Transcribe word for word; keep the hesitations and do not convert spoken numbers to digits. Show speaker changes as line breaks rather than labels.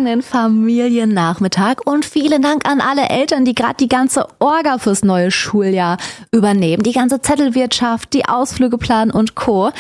langen Familiennachmittag und vielen Dank an alle Eltern, die gerade die ganze Orga fürs neue Schuljahr übernehmen, die ganze Zettelwirtschaft, die Ausflüge planen und Co.